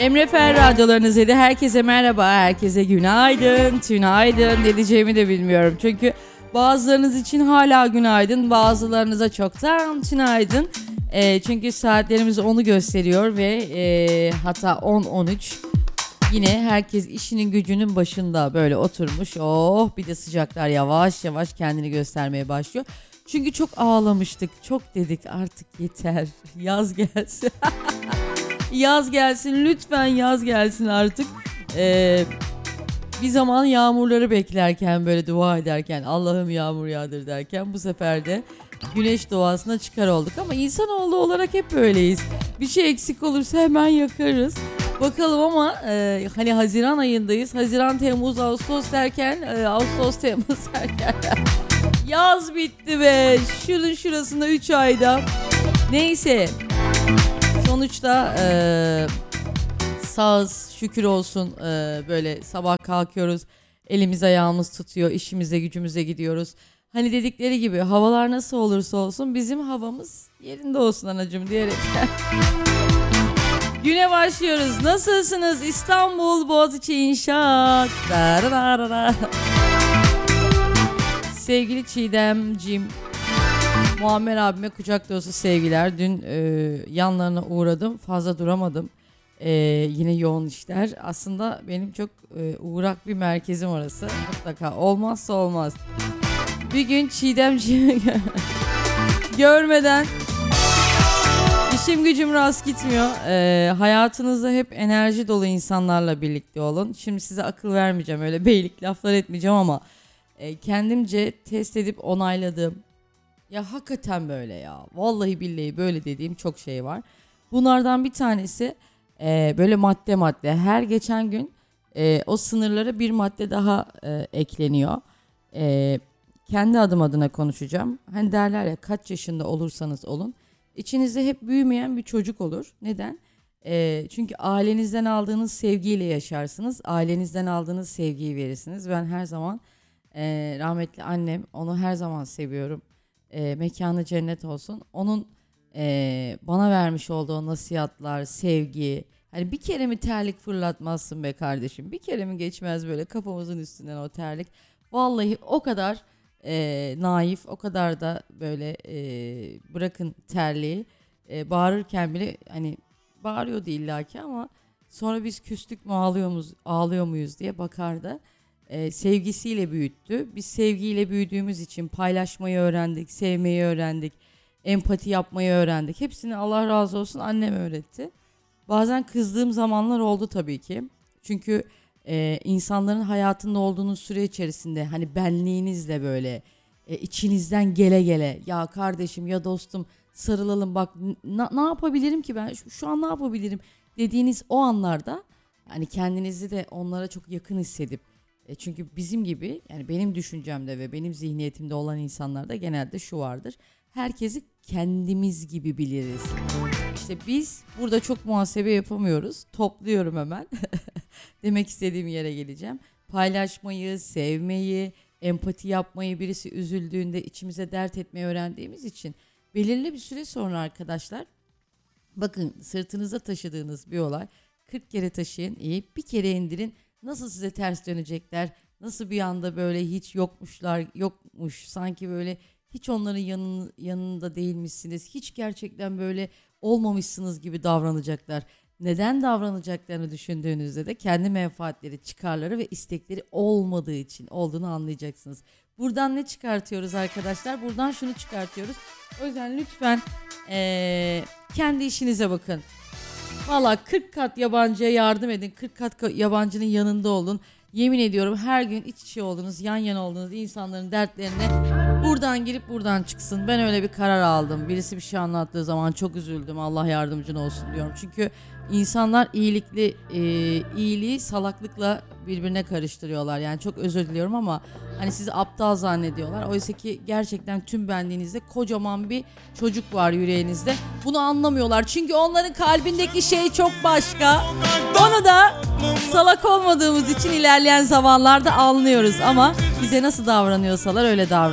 Emre Fer radyolarınızdaydı. Herkese merhaba, herkese günaydın, tünaydın. Ne diyeceğimi de bilmiyorum. Çünkü bazılarınız için hala günaydın, bazılarınıza çoktan tünaydın. Çünkü saatlerimiz onu gösteriyor ve hatta 10-13. Yine herkes işinin gücünün başında böyle oturmuş. Oh, bir de sıcaklar yavaş yavaş kendini göstermeye başlıyor. Çünkü çok ağlamıştık, çok dedik artık yeter, yaz gelsin. Yaz gelsin, lütfen yaz gelsin artık. Bir zaman yağmurları beklerken, böyle dua ederken, Allah'ım yağmur yağdır derken, bu sefer de güneş doğasına çıkar olduk. Ama insanoğlu olarak hep böyleyiz. Bir şey eksik olursa hemen yakarız. Bakalım ama hani Haziran ayındayız. Haziran, Temmuz, Ağustos derken, Ağustos, Temmuz derken yaz bitti be. Şunun şurasında 3 ayda. Neyse. Sonuçta sağız, şükür olsun, böyle sabah kalkıyoruz, elimiz ayağımız tutuyor, işimize gücümüze gidiyoruz. Hani dedikleri gibi havalar nasıl olursa olsun bizim havamız yerinde olsun anacığım diyerek. Güne başlıyoruz. Nasılsınız İstanbul Boğaziçi İnşaat? Sevgili Çiğdemciğim, Muammer abime kucak dolusu sevgiler. Dün yanlarına uğradım. Fazla duramadım. Yine yoğun işler. Aslında benim çok uğrak bir merkezim orası. Mutlaka olmazsa olmaz. Bir gün Çiğdemciğimi görmeden işim gücüm rast gitmiyor. Hayatınızda hep enerji dolu insanlarla birlikte olun. Şimdi size akıl vermeyeceğim. Öyle beylik laflar etmeyeceğim ama kendimce test edip onayladığım, ya hakikaten böyle ya. Vallahi billahi böyle dediğim çok şey var. Bunlardan bir tanesi böyle madde her geçen gün o sınırlara bir madde daha ekleniyor. Kendi adım adına konuşacağım. Hani derler ya, kaç yaşında olursanız olun, içinizde hep büyümeyen bir çocuk olur. Neden? Çünkü ailenizden aldığınız sevgiyle yaşarsınız. Ailenizden aldığınız sevgiyi verirsiniz. Ben her zaman rahmetli annem, onu her zaman seviyorum. Mekanı cennet olsun. Onun bana vermiş olduğu nasihatler, sevgi. Hani bir kere mi terlik fırlatmazsın be kardeşim? Bir kere mi geçmez böyle kafamızın üstünden o terlik? Vallahi o kadar naif, o kadar da böyle bırakın terliği. Bağırırken bile hani bağırıyordu illaki ama sonra biz küstük mü ağlıyor muyuz diye bakardı. Sevgisiyle büyüttü. Biz sevgiyle büyüdüğümüz için paylaşmayı öğrendik, sevmeyi öğrendik, empati yapmayı öğrendik. Hepsini Allah razı olsun annem öğretti. Bazen kızdığım zamanlar oldu tabii ki. Çünkü insanların hayatında olduğunuz süre içerisinde hani benliğinizle böyle içinizden gele gele, ya kardeşim ya dostum sarılalım bak, ne yapabilirim ki ben şu an ne yapabilirim dediğiniz o anlarda yani kendinizi de onlara çok yakın hissedip, çünkü bizim gibi, yani benim düşüncemde ve benim zihniyetimde olan insanlarda genelde şu vardır: herkesi kendimiz gibi biliriz. İşte biz burada çok muhasebe yapamıyoruz. Topluyorum hemen. Demek istediğim yere geleceğim. Paylaşmayı, sevmeyi, empati yapmayı, birisi üzüldüğünde içimize dert etmeyi öğrendiğimiz için belirli bir süre sonra arkadaşlar, bakın, sırtınıza taşıdığınız bir olay 40 kere taşıyın, iyi, bir kere indirin. Nasıl size ters dönecekler, nasıl bir anda böyle hiç yokmuş, sanki böyle hiç onların yanında değilmişsiniz, hiç gerçekten böyle olmamışsınız gibi davranacaklar. Neden davranacaklarını düşündüğünüzde de kendi menfaatleri, çıkarları ve istekleri olmadığı için olduğunu anlayacaksınız. Buradan ne çıkartıyoruz arkadaşlar? Buradan şunu çıkartıyoruz. O yüzden lütfen kendi işinize bakın. Valla 40 kat yabancıya yardım edin. 40 kat yabancının yanında olun. Yemin ediyorum her gün iç içe olduğunuz, yan yana olduğunuz insanların dertlerine buradan girip buradan çıksın. Ben öyle bir karar aldım. Birisi bir şey anlattığı zaman çok üzüldüm. Allah yardımcın olsun diyorum. Çünkü insanlar iyiliği salaklıkla birbirine karıştırıyorlar. Yani çok özür diliyorum ama hani sizi aptal zannediyorlar. Oysa ki gerçekten tüm benliğinizde kocaman bir çocuk var yüreğinizde. Bunu anlamıyorlar. Çünkü onların kalbindeki şey çok başka. Onu da salak olmadığımız için ilerleyen zamanlarda anlıyoruz. Ama bize nasıl davranıyorsalar öyle davranıyorlar.